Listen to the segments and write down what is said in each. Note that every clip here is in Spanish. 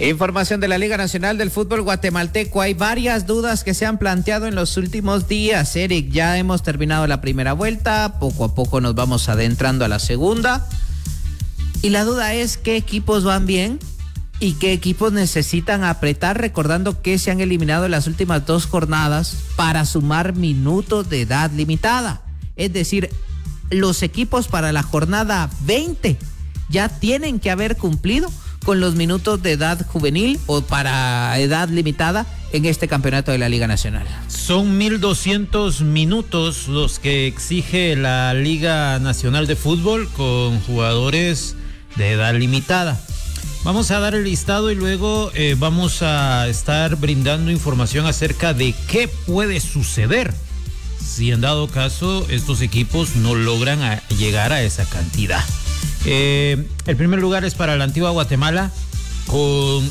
Información de la Liga Nacional del Fútbol Guatemalteco. Hay varias dudas que se han planteado en los últimos días. Eric, ya hemos terminado la primera vuelta, poco a poco nos vamos adentrando a la segunda. Y la duda es qué equipos van bien y qué equipos necesitan apretar, recordando que se han eliminado en las últimas 2 jornadas para sumar minutos de edad limitada. Es decir, los equipos para la jornada 20 ya tienen que haber cumplido con los minutos de edad juvenil o para edad limitada en este campeonato de la Liga Nacional. Son 1,200 minutos los que exige la Liga Nacional de Fútbol con jugadores de edad limitada. Vamos a dar el listado y luego vamos a estar brindando información acerca de qué puede suceder si en dado caso estos equipos no logran llegar a esa cantidad. El primer lugar es para la Antigua Guatemala con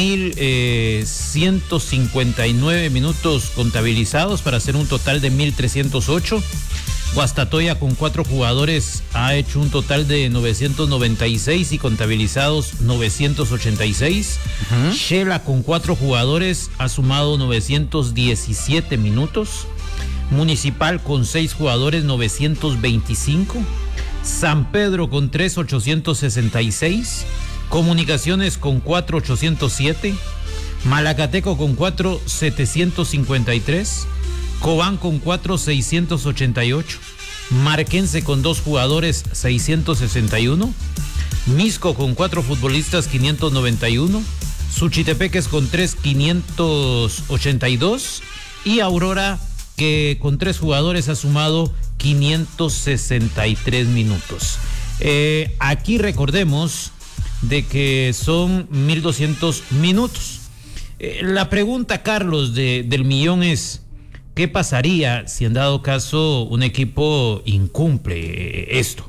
1,159 minutos contabilizados para hacer un total de 1,308. Guastatoya con 4 jugadores ha hecho un total de 996 y contabilizados 986. Shela con 4 jugadores ha sumado 917 minutos. Municipal con 6 jugadores 925. San Pedro con 3, 866. Comunicaciones con 4, 807. Malacateco con 4, 753. Cobán con 4, 688. Marquense con 2 jugadores, 661. Misco con 4 futbolistas, 591. Suchitepeques con 3, 582. Y Aurora, que con 3 jugadores ha sumado 563 minutos. Aquí recordemos de que son 1,200 minutos. La pregunta, Carlos, del millón es: ¿qué pasaría si en dado caso un equipo incumple esto?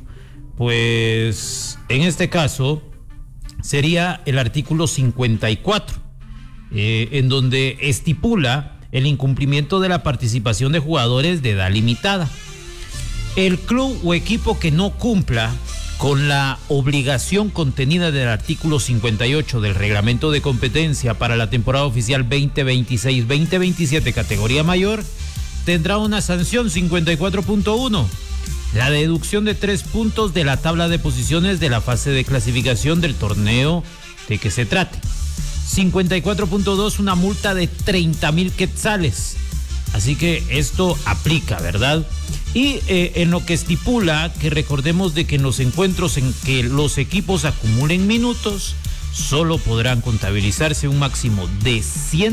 Pues en este caso sería el artículo 54, en donde estipula el incumplimiento de la participación de jugadores de edad limitada. El club o equipo que no cumpla con la obligación contenida del artículo 58 del reglamento de competencia para la temporada oficial 2026-2027 categoría mayor tendrá una sanción 54.1, la deducción de 3 puntos de la tabla de posiciones de la fase de clasificación del torneo de que se trate. 54.2, una multa de 30,000 quetzales. Así que esto aplica, ¿verdad? Y en lo que estipula que recordemos de que en los encuentros en que los equipos acumulen minutos, solo podrán contabilizarse un máximo de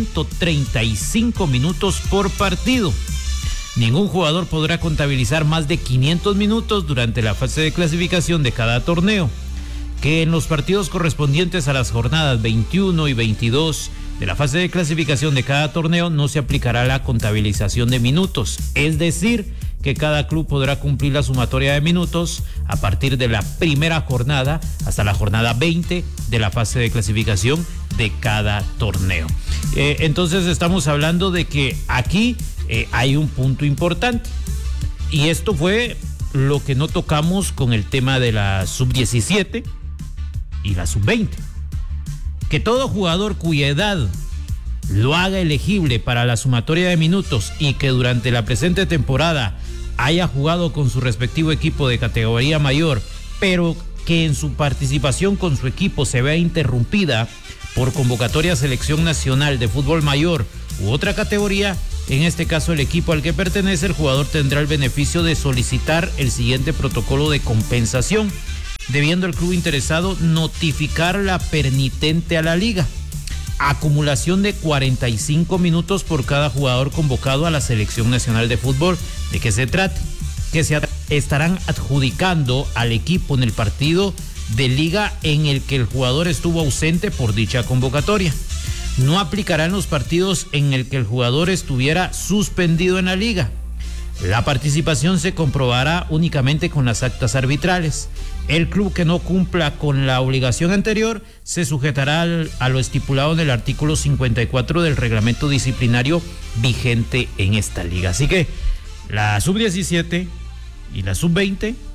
135 minutos por partido. Ningún jugador podrá contabilizar más de 500 minutos durante la fase de clasificación de cada torneo. Que en los partidos correspondientes a las jornadas 21 y 22 de la fase de clasificación de cada torneo no se aplicará la contabilización de minutos, es decir, que cada club podrá cumplir la sumatoria de minutos a partir de la primera jornada hasta la jornada 20 de la fase de clasificación de cada torneo. Entonces estamos hablando de que aquí hay un punto importante, y esto fue lo que no tocamos con el tema de la sub-17 y la sub-20. Que todo jugador cuya edad lo haga elegible para la sumatoria de minutos y que durante la presente temporada haya jugado con su respectivo equipo de categoría mayor, pero que en su participación con su equipo se vea interrumpida por convocatoria a selección nacional de fútbol mayor u otra categoría, en este caso el equipo al que pertenece, el jugador tendrá el beneficio de solicitar el siguiente protocolo de compensación, debiendo el club interesado notificar la permitente a la liga. Acumulación de 45 minutos por cada jugador convocado a la selección nacional de fútbol de que se trate, que se estarán adjudicando al equipo en el partido de liga en el que el jugador estuvo ausente por dicha convocatoria. No aplicarán los partidos en el que el jugador estuviera suspendido en la liga. La participación se comprobará únicamente con las actas arbitrales. El club que no cumpla con la obligación anterior se sujetará a lo estipulado en el artículo 54 del reglamento disciplinario vigente en esta liga. Así que la sub-17 y la sub-20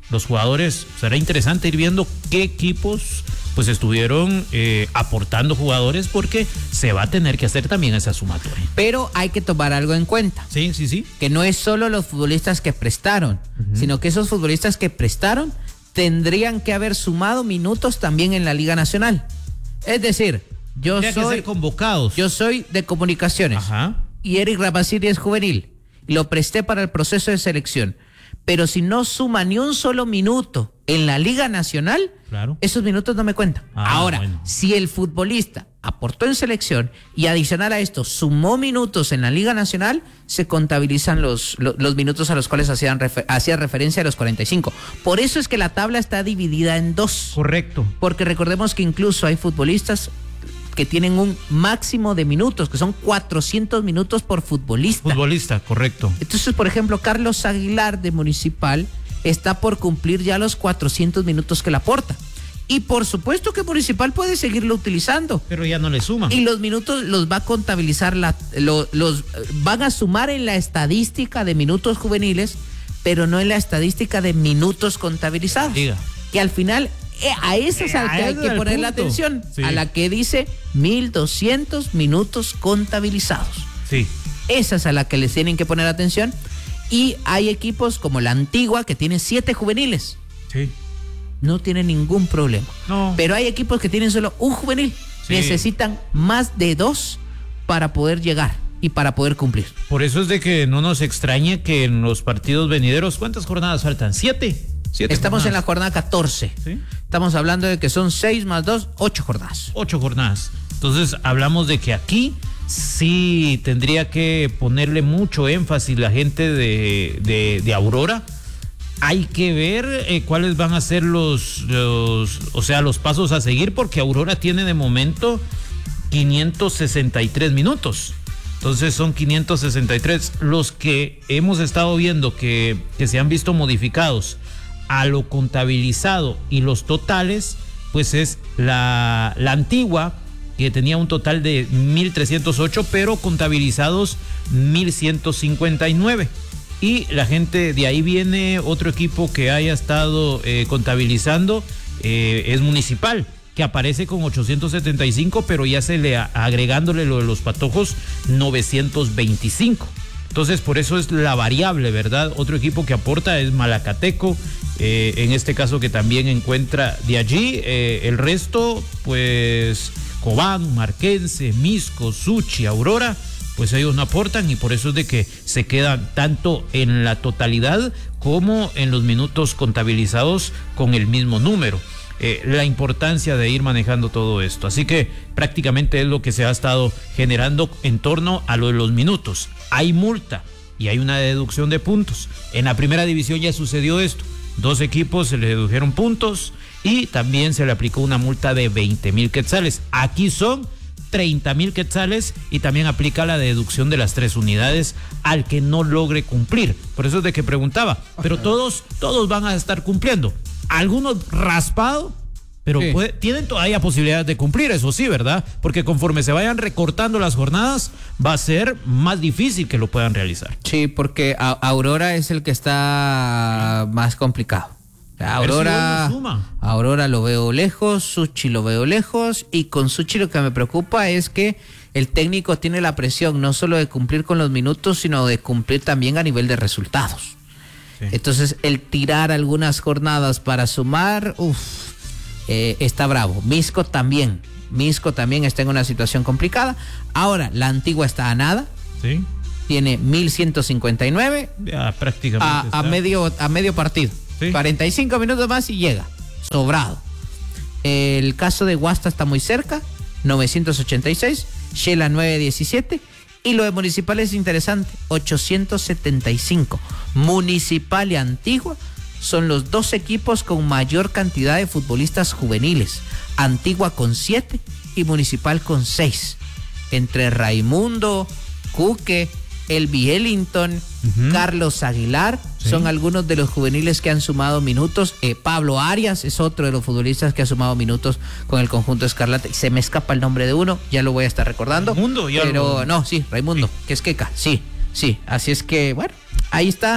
los jugadores, será interesante ir viendo qué equipos pues estuvieron aportando jugadores, porque se va a tener que hacer también esa sumatoria. Pero hay que tomar algo en cuenta. Sí. Que no es solo los futbolistas que prestaron, sino que esos futbolistas que prestaron tendrían que haber sumado minutos también en la Liga Nacional. Es decir, que ser convocados. Yo soy de Comunicaciones. Ajá. Y Eric Rabasiri es juvenil. Lo presté para el proceso de selección. Pero si no suma ni un solo minuto en la Liga Nacional, claro, esos minutos no me cuentan. Ahora, bueno, si el futbolista aportó en selección y adicional a esto sumó minutos en la Liga Nacional, se contabilizan los minutos a los cuales hacía referencia a los 45. Por eso es que la tabla está dividida en dos. Correcto. Porque recordemos que incluso hay futbolistas que tienen un máximo de minutos, que son 400 minutos por futbolista. Futbolista, correcto. Entonces, por ejemplo, Carlos Aguilar de Municipal está por cumplir ya los 400 minutos que le aporta. Y por supuesto que Municipal puede seguirlo utilizando. Pero ya no le suma. Y los minutos los va a contabilizar, los van a sumar en la estadística de minutos juveniles, pero no en la estadística de minutos contabilizados. Diga. Que al final, a esa es al que hay que poner la atención, sí, a la que dice 1.200 minutos contabilizados. Sí. Esa es a la que les tienen que poner atención. Y hay equipos como la Antigua que tiene 7 juveniles. Sí. No tiene ningún problema. No. Pero hay equipos que tienen solo un juvenil. Sí. Necesitan más de 2 para poder llegar y para poder cumplir. Por eso es de que no nos extrañe que en los partidos venideros, ¿cuántas jornadas faltan? 7. Estamos en la jornada 14. ¿Sí? Estamos hablando de que son 6 más 2, 8 jornadas. 8 jornadas. Entonces hablamos de que aquí sí tendría que ponerle mucho énfasis la gente de Aurora. Hay que ver cuáles van a ser los pasos a seguir, porque Aurora tiene de momento 563 minutos. Entonces son 563 los que hemos estado viendo que se han visto modificados a lo contabilizado, y los totales, pues es la Antigua, que tenía un total de 1.308, pero contabilizados 1.159. Y la gente de ahí viene, otro equipo que haya estado contabilizando, es Municipal, que aparece con 875, pero ya se le agregándole lo de los patojos 925. Entonces, por eso es la variable, ¿verdad? Otro equipo que aporta es Malacateco, en este caso, que también encuentra de allí. El resto, pues Cobán, Marquense, Misco, Suchi, Aurora, pues ellos no aportan, y por eso es de que se quedan tanto en la totalidad como en los minutos contabilizados con el mismo número. La importancia de ir manejando todo esto. Así que prácticamente es lo que se ha estado generando en torno a lo de los minutos. Hay multa y hay una deducción de puntos. En la primera división ya sucedió esto. 2 equipos se le dedujeron puntos y también se le aplicó una multa de 20,000 quetzales. Aquí son 30,000 quetzales, y también aplica la deducción de las 3 unidades al que no logre cumplir. Por eso es de que preguntaba, pero todos van a estar cumpliendo. Algunos raspado, pero sí, tienen todavía posibilidades de cumplir, eso sí, ¿verdad? Porque conforme se vayan recortando las jornadas, va a ser más difícil que lo puedan realizar. Sí, porque Aurora es el que está más complicado. Aurora lo veo lejos, Suchi lo veo lejos, y con Suchi lo que me preocupa es que el técnico tiene la presión no solo de cumplir con los minutos, sino de cumplir también a nivel de resultados. Sí. Entonces, el tirar algunas jornadas para sumar, está bravo. Misco también está en una situación complicada. Ahora, la Antigua está a nada. Sí. Tiene 1.159. Ya, prácticamente a medio partido. Sí. 45 minutos más y llega. Sobrado. El caso de Guasta está muy cerca. 986. Shela 917. Y lo de Municipal es interesante, 875. Municipal y Antigua son los 2 equipos con mayor cantidad de futbolistas juveniles. Antigua con 7 y Municipal con 6. Entre Raimundo, Cuque, Elvi Ellington, Carlos Aguilar, sí, son algunos de los juveniles que han sumado minutos. Pablo Arias es otro de los futbolistas que ha sumado minutos con el conjunto Escarlata. Se me escapa el nombre de uno, ya lo voy a estar recordando. Raimundo, Raimundo, sí, que es Queca, sí. Así es que, bueno, ahí están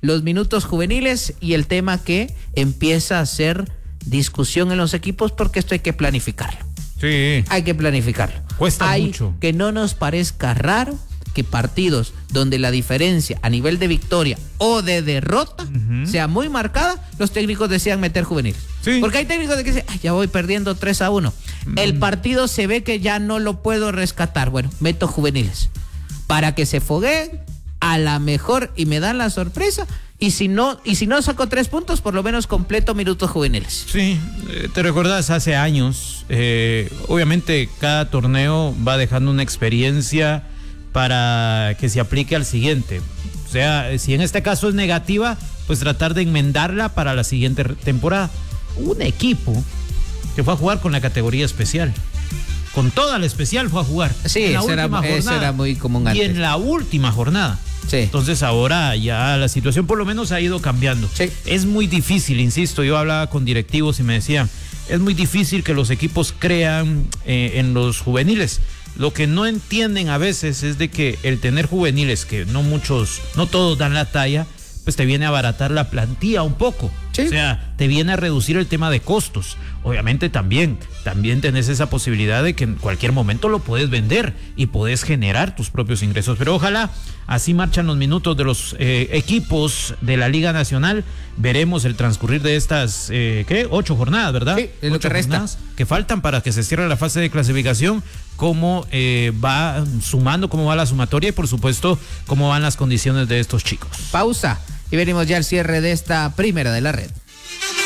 los minutos juveniles y el tema que empieza a ser discusión en los equipos, porque esto hay que planificarlo. Sí. Hay que planificarlo. Cuesta mucho. Que no nos parezca raro que partidos donde la diferencia a nivel de victoria o de derrota sea muy marcada, los técnicos decían meter juveniles. Sí. Porque hay técnicos que dicen, ya voy perdiendo 3-1. El partido se ve que ya no lo puedo rescatar. Bueno, meto juveniles para que se fogueen a la mejor y me dan la sorpresa. Y si no saco 3 puntos, por lo menos completo minutos juveniles. Sí, te recuerdas hace años, obviamente cada torneo va dejando una experiencia para que se aplique al siguiente. O sea, si en este caso es negativa, pues tratar de enmendarla para la siguiente temporada. Un equipo que fue a jugar con la categoría especial. Con toda la especial fue a jugar. Sí, eso era muy común antes. Y en la última jornada. Sí. Entonces ahora ya la situación por lo menos ha ido cambiando. Sí. Es muy difícil, insisto, yo hablaba con directivos y me decían, es muy difícil que los equipos crean en los juveniles. Lo que no entienden a veces es de que el tener juveniles, que no todos dan la talla, pues te viene a abaratar la plantilla un poco. Sí. O sea, te viene a reducir el tema de costos. Obviamente también tenés esa posibilidad de que en cualquier momento lo puedes vender y puedes generar tus propios ingresos. Pero ojalá así marchan los minutos de los equipos de la Liga Nacional. Veremos el transcurrir de estas, 8 jornadas, ¿verdad? Sí, es lo que resta. Que faltan para que se cierre la fase de clasificación, cómo va sumando, cómo va la sumatoria y por supuesto cómo van las condiciones de estos chicos. Pausa y venimos ya al cierre de esta primera de la red.